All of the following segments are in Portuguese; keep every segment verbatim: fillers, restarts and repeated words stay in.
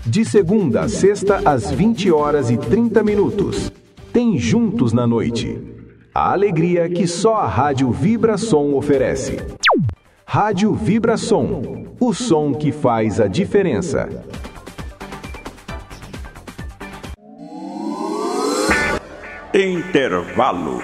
De segunda a sexta, às vinte horas e trinta minutos. Tem Juntos na Noite. A alegria que só a Rádio Vibração oferece. Rádio Vibração, o som que faz a diferença. Intervalo.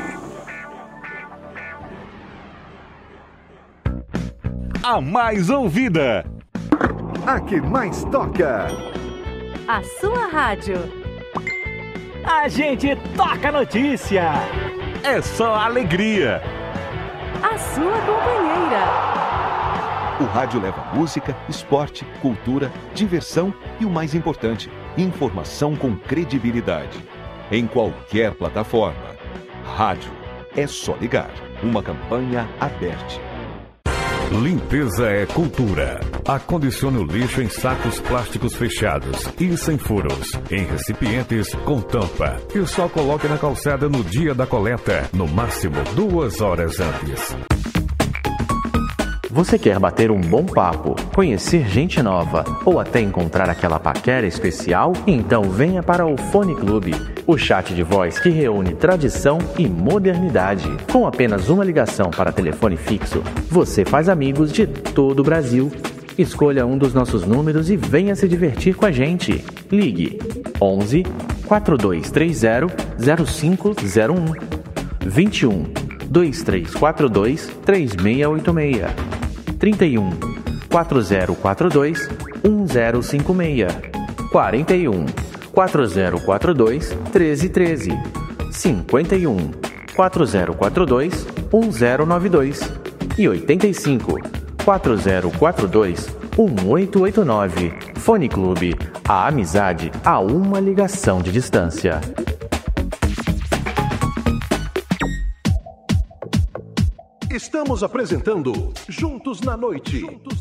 A mais ouvida. A que mais toca. A sua rádio. A gente toca notícia. É só alegria. A sua companheira. O rádio leva música, esporte, cultura, diversão e o mais importante, informação com credibilidade. Em qualquer plataforma. Rádio. É só ligar. Uma campanha aberta. Limpeza é cultura. Acondicione o lixo em sacos plásticos fechados e sem furos, em recipientes com tampa. E só coloque na calçada no dia da coleta, no máximo duas horas antes. Você quer bater um bom papo, conhecer gente nova ou até encontrar aquela paquera especial? Então venha para o Fone Clube, o chat de voz que reúne tradição e modernidade. Com apenas uma ligação para telefone fixo, você faz amigos de todo o Brasil. Escolha um dos nossos números e venha se divertir com a gente. Ligue onze, quatro dois três zero, zero cinco zero um, vinte e um, dois três quatro dois, três seis oito seis. trinta e um, quatro zero quatro dois, um zero cinco seis, quarenta e um, quatro zero quatro dois, treze treze, cinquenta e um, quatro zero quatro dois, um zero nove dois e oitenta e cinco, quatro zero quatro dois, um oito oito nove. Fone Clube, a amizade a uma ligação de distância. Estamos apresentando Juntos na Noite. Juntos